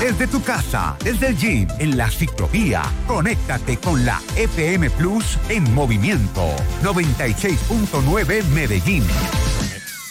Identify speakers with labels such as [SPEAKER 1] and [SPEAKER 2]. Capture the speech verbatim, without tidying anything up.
[SPEAKER 1] Desde tu casa, desde el gym, en la ciclovía, conéctate con la F M Plus en movimiento. noventa y seis punto nueve Medellín.